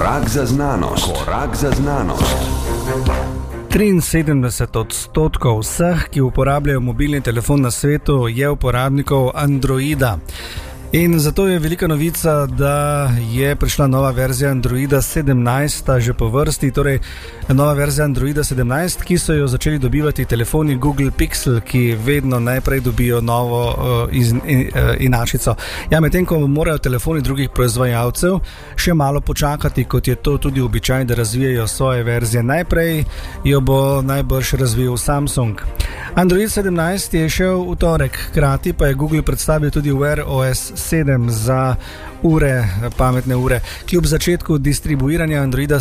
Korak za znanost. Korak za znanost. 73% vseh, ki uporabljajo mobilni telefon na svetu, je uporabnikov Androida. In zato je velika novica, da je prišla nova verzija Androida 17, že po vrsti, torej nova verzija Androida 17, ki so jo začeli dobivati telefoni Google Pixel, ki vedno najprej dobijo novo inačico. Ja, medtem ko morajo telefoni drugih proizvajalcev še malo počakati, kot je to tudi običaj, da razvijajo svoje verzije. Najprej jo bo najbrž razvil Samsung. Android 17 je šel v torek, hkrati pa je Google predstavil tudi Wear OS 7 za pametne ure. Kljub začetku distribuiranja Androida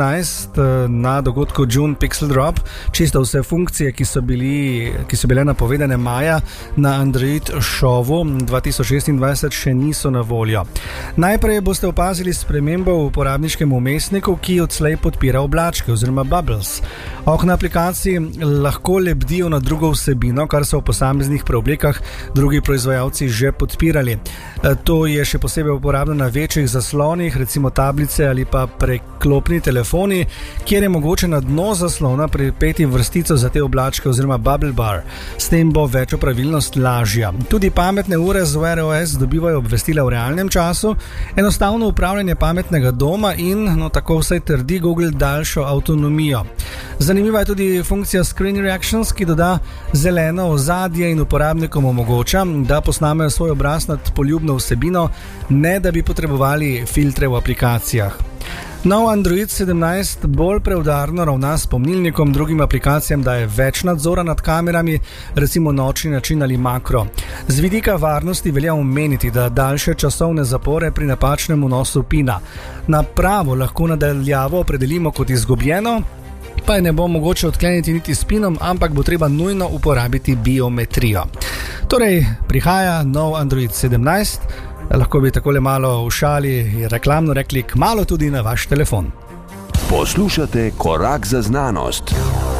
17 na dogodku June Pixel Drop, čisto vse funkcije, ki so bile napovedane maja na Android Showu 2026, še niso na voljo. Najprej boste opazili spremembo v uporabniškem vmesniku, ki odslej podpira oblačke oziroma bubbles. Okna aplikacij lahko lebdijo na drugo vsebino, kar so v posameznih preoblekah drugi proizvajalci že podpirali. To je še posebej uporabno na večjih zaslonih, recimo tablice ali pa preklopni telefoni, kjer je mogoče na dno zaslona pripeti vrstico za te oblačke oziroma bubble bar. S tem bo večjo pravilnost lažja. Tudi pametne ure z Wear OS dobivajo obvestila v realnem času, enostavno upravljanje pametnega doma in, tako vsaj trdi Google, daljšo avtonomijo. Zanimiva je tudi funkcija Screen Reactions, ki doda zeleno ozadje in uporabnikom omogoča, da posnamejo svoj obraz nad poljubno vsebino, ne da bi potrebovali filtre v aplikacijah. Nov Android 17 bolj preudarno ravna s pomnilnikom, drugim aplikacijam daje več nadzora nad kamerami, recimo nočni način ali makro. Z vidika varnosti velja omeniti, da daljše časovne zapore pri napačnem vnosu pina. Napravo lahko nadaljavo opredelimo kot izgubljeno, pa je ne bo mogoče odkleniti niti s pinom, ampak bo treba nujno uporabiti biometrijo. Torej, prihaja nov Android 17, lahko bi takole malo v šali reklamno rekli, kmalu tudi na vaš telefon. Poslušate Korak za znanost.